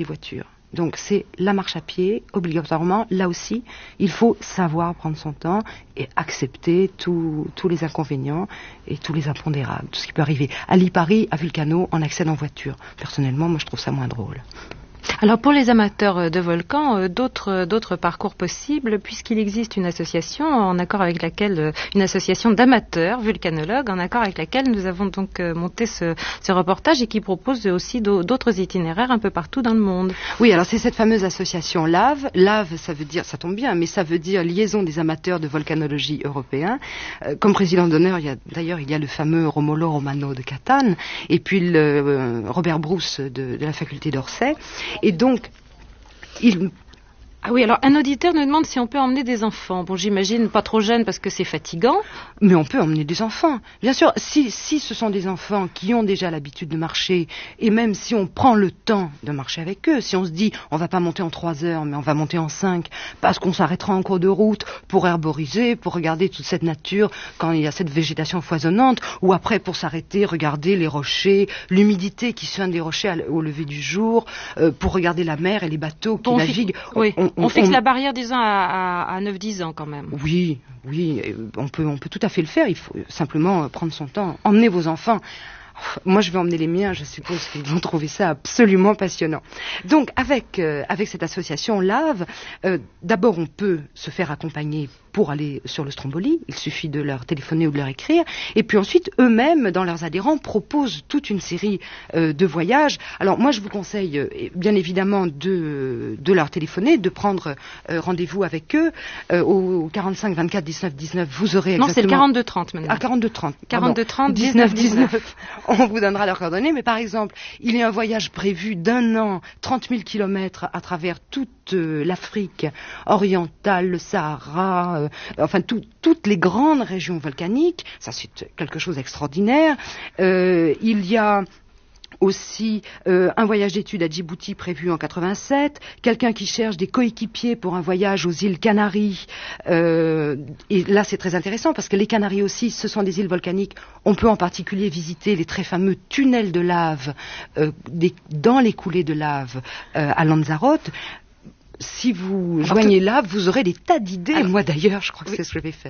des voitures. Donc c'est la marche à pied, obligatoirement. Là aussi, il faut savoir prendre son temps et accepter tous les inconvénients et tous les impondérables, tout ce qui peut arriver. À Lipari, à Vulcano, on accède en voiture. Personnellement, moi je trouve ça moins drôle. Alors pour les amateurs de volcans, d'autres parcours possibles, puisqu'il existe une association en accord avec laquelle, une association d'amateurs vulcanologues, en accord avec laquelle nous avons donc monté ce reportage et qui propose aussi d'autres itinéraires un peu partout dans le monde. Oui, alors c'est cette fameuse association LAV. LAV, ça veut dire, ça tombe bien, mais ça veut dire Liaison des amateurs de volcanologie européens. Comme président d'honneur, il y a le fameux Romolo Romano de Catane, et puis le Robert Brousse de la faculté d'Orsay. Et donc, Ah oui, alors un auditeur nous demande si on peut emmener des enfants. Bon, j'imagine pas trop jeunes parce que c'est fatigant. Mais on peut emmener des enfants. Bien sûr, si ce sont des enfants qui ont déjà l'habitude de marcher, et même si on prend le temps de marcher avec eux, si on se dit on va pas monter en 3 heures, mais on va monter en 5, parce qu'on s'arrêtera en cours de route pour herboriser, pour regarder toute cette nature quand il y a cette végétation foisonnante, ou après pour s'arrêter, regarder les rochers, l'humidité qui suinte des rochers au lever du jour, pour regarder la mer et les bateaux qui naviguent. Oui. On fixe la barrière, disons, à 9-10 ans quand même. Oui, on peut tout à fait le faire. Il faut simplement prendre son temps. Emmenez vos enfants. Moi, je vais emmener les miens. Je suppose qu'ils vont trouver ça absolument passionnant. Donc, avec cette association LAV, d'abord, on peut se faire accompagner pour aller sur le Stromboli. Il suffit de leur téléphoner ou de leur écrire. Et puis ensuite, eux-mêmes, dans leurs adhérents, proposent toute une série de voyages. Alors moi, je vous conseille, bien évidemment, de leur téléphoner, de prendre rendez-vous avec eux. Au 45 24 19 19, vous aurez exactement... Non, c'est le 42 30 maintenant. Ah, 42 30. 42 30 19 19. On vous donnera leurs coordonnées. Mais par exemple, il y a un voyage prévu d'1 an, 30 000 kilomètres à travers toute l'Afrique orientale, le Sahara, toutes les grandes régions volcaniques. Ça, c'est quelque chose d'extraordinaire. Il y a aussi un voyage d'études à Djibouti prévu en 87, quelqu'un qui cherche des coéquipiers pour un voyage aux îles Canaries, et là c'est très intéressant parce que les Canaries aussi, ce sont des îles volcaniques. On peut en particulier visiter les très fameux tunnels de lave dans les coulées de lave à Lanzarote. Si vous joignez là, vous aurez des tas d'idées. Moi d'ailleurs, je crois que c'est ce que je vais faire.